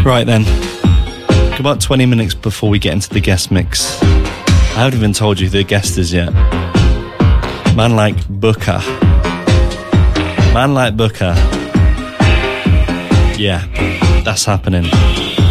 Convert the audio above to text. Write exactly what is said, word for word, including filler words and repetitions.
Right then, about twenty minutes before we get into the guest mix, I haven't even told you who the guest is yet. Man like Booker. Man like Booker. Yeah, that's happening.